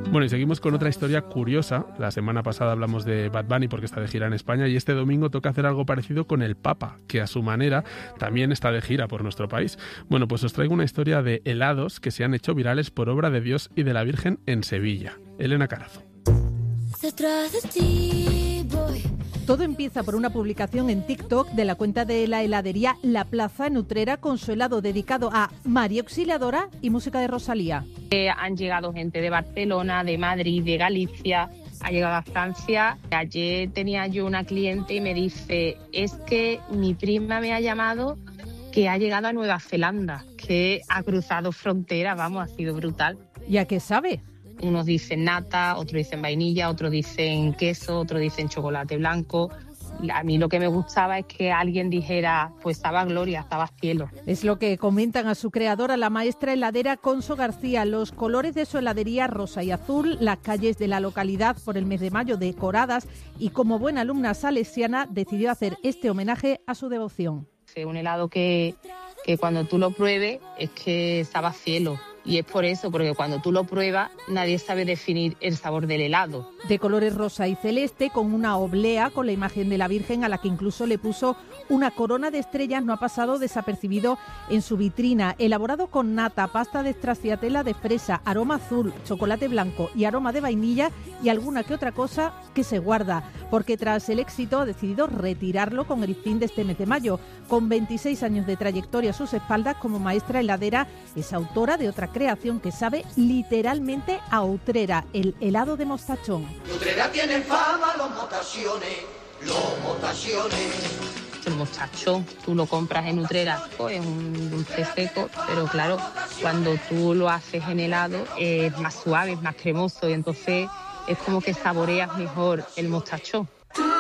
Bueno, y seguimos con otra historia curiosa. La semana pasada hablamos de Bad Bunny porque está de gira en España y este domingo toca hacer algo parecido con el Papa, que a su manera también está de gira por nuestro país. Bueno, pues os traigo una historia de helados que se han hecho virales por obra de Dios y de la Virgen en Sevilla. Elena Carazo. Todo empieza por una publicación en TikTok de la cuenta de la heladería La Plaza en Utrera con su helado dedicado a María Auxiliadora y música de Rosalía. Han llegado gente de Barcelona, de Madrid, de Galicia, ha llegado a Francia. Ayer tenía yo una cliente y me dice, es que mi prima me ha llamado que ha llegado a Nueva Zelanda, que ha cruzado frontera, vamos, ha sido brutal. ¿Y a qué sabe? Unos dicen nata, otros dicen vainilla, otros dicen queso, otros dicen chocolate blanco. A mí lo que me gustaba es que alguien dijera, pues estaba Gloria, estaba cielo. Es lo que comentan a su creadora, la maestra heladera Conso García. Los colores de su heladería, rosa y azul, las calles de la localidad por el mes de mayo decoradas y como buena alumna salesiana decidió hacer este homenaje a su devoción. Un helado que cuando tú lo pruebes es que estaba cielo. Y es por eso, porque cuando tú lo pruebas, nadie sabe definir el sabor del helado. De colores rosa y celeste, con una oblea con la imagen de la Virgen, a la que incluso le puso una corona de estrellas, no ha pasado desapercibido en su vitrina. Elaborado con nata, pasta de stracciatella de fresa, aroma azul, chocolate blanco y aroma de vainilla y alguna que otra cosa que se guarda, porque tras el éxito ha decidido retirarlo con el fin de este mes de mayo. Con 26 años de trayectoria a sus espaldas como maestra heladera, es autora de otra creación que sabe literalmente a Utrera, el helado de mostachón. Utrera tiene fama los mostachones. El mostacho, tú lo compras en Utrera, es un dulce seco, pero claro, cuando tú lo haces en helado es más suave, es más cremoso y entonces es como que saboreas mejor el mostacho.